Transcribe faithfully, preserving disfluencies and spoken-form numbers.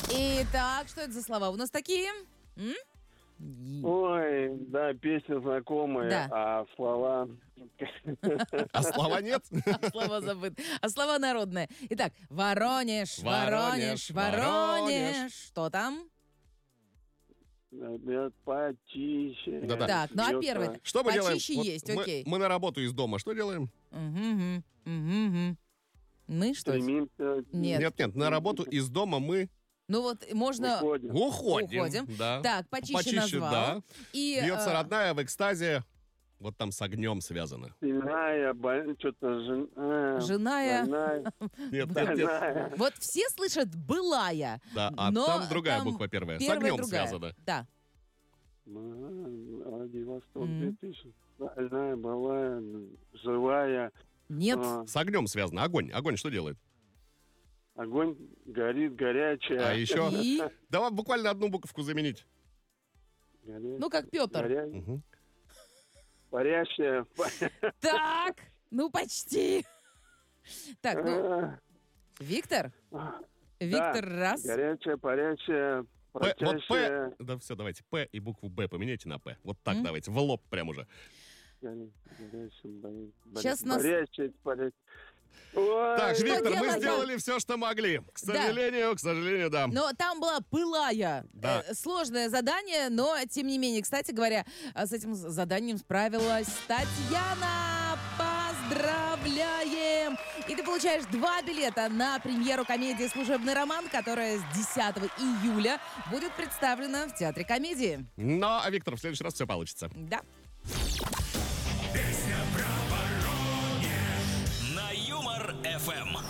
Итак, что это за слова у нас такие? М? Ой, да, песня знакомая, Да. а слова... А слова нет? А слова забыты. А слова народные. Итак, Воронеж, Воронеж, Воронеж, Воронеж. Что там? Ребят, потише. Да-да. Так, ну а Бьётся. первый? Что мы делаем? Почище Вот есть, мы, окей. мы на работу из дома. Что делаем? Угу, угу, угу, угу. Мы что? Стремимся. Нет. Нет, нет, на работу из дома мы Ну вот можно... Уходим. уходим. Уходим. Да. Так, почище, Почище, назвал. да. И, Бьется э, родная в экстазе. Вот там с огнем связано. Сильная, боль... что-то жен... а, Женая. больная. Нет, нет, нет. Больная. Вот все слышат «былая». Да, а но там другая там буква первая. С первая огнем другая. связано. Да. Владивосток, Мгм. две тысячи. Больная, былая, живая. Нет. А, С огнем связано. Огонь. Огонь что делает? огонь горит, горячая. А еще... И? Давай буквально одну буковку заменить. Горя- Ну, как Петр. горя- Мгм. Парящая. Так, ну почти. Так, ну, А, Виктор? Виктор, раз. горячая, парящая, П, вот П. протящая. Да все, давайте. П и букву Б поменяйте на П. Вот так М? давайте. В лоб прям уже. Горя- горячая, боря- Щас нас- Парящая, парящая. Ой, Так, Что Виктор, мы делать? сделали все, что могли. К сожалению, к сожалению, да. Но там была «былая». Да. Э, Сложное задание, но тем не менее. Кстати говоря, э, с этим заданием справилась Татьяна. Поздравляем! И ты получаешь два билета на премьеру комедии «Служебный роман», которая с десятого июля будет представлена в Театре комедии. Но, а Виктор, в следующий раз все получится. Да. На Юмор эф эм.